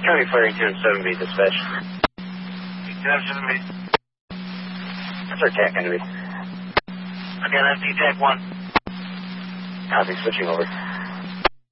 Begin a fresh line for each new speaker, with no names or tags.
County Fire 807B dispatch.
807B.
That's our TAC enemy.
Okay, that's DTAC 1.
Copy, switching over.